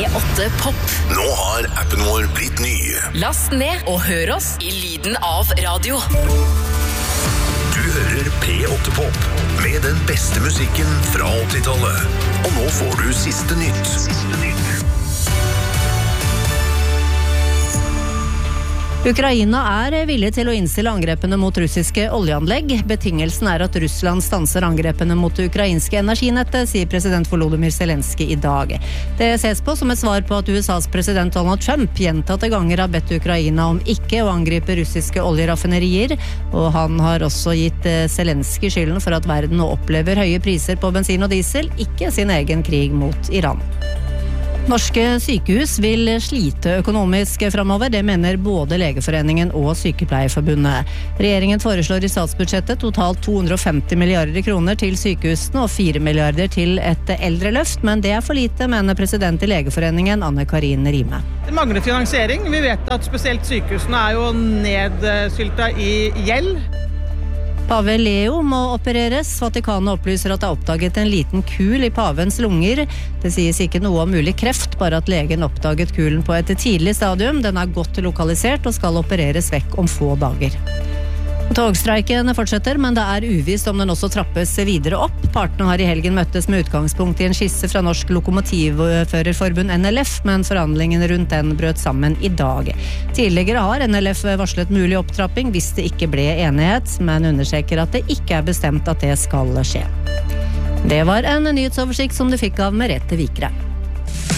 P8 Pop. Nå har appen vår blitt ny. Last ned og hør oss I lyden av radio. Du hører P8 Pop med den beste musikken fra 80-tallet. Og nå får du siste nytt. Ukraina villig til å innstille angrepene mot russiske oljeanlegg. Betingelsen at Russland stanser angrepene mot det ukrainske energinettet, sier president Volodymyr Zelensky I dag. Det ses på som et svar på at USAs president Donald Trump gjentatte ganger har bedt Ukraina om ikke å angripe russiske oljeraffinerier, og han har også gitt Zelensky skylden for at verden nå opplever høye priser på bensin og diesel, ikke sin egen krig mot Iran. Norske sykehus vil slite økonomisk fremover, det mener både Legeforeningen og Sykepleierforbundet. Regjeringen foreslår I statsbudsjettet totalt 250 milliarder kroner til sykehusene og 4 milliarder til et eldreløft, men det for lite, mener president I Legeforeningen Anne Karin Rime. Det mangler finansiering. Vi vet at spesielt sykehusene jo nedsylta I gjeld. Pave Leo må opereres. Vatikanet opplyser at det oppdaget en liten kul I pavens lunger. Det sies ikke noe om mulig kreft, bare at legen oppdaget kulen på et tidlig stadium. Den godt lokalisert og skal opereres vekk om få dager. Togstreiken fortsetter, men det uvisst om den også trappes videre opp. Partene har I helgen møttes med utgangspunkt I en skisse fra Norsk Lokomotivførerforbund NLF, men forhandlingene rundt den brøt sammen I dag. Tidligere har NLF varslet mulig opptrapping hvis det ikke ble enighet, men understreker at det ikke bestemt at det skal skje. Det var en nyhetsoversikt som du fikk av Merete Vikre.